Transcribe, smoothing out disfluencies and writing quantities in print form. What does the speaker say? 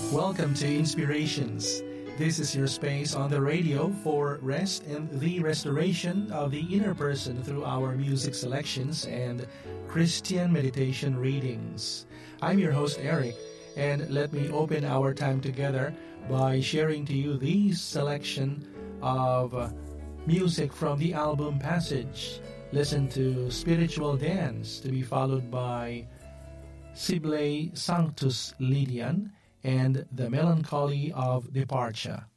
Welcome to Inspirations. This is your space on the radio for rest and the restoration of the inner person through our music selections and Christian meditation readings. I'm your host, Eric, and let me open our time together by sharing to you this selection of music from the album Passage. Listen to Spiritual Dance, to be followed by Sible Sanctus Lydian and The Melancholy of Departure.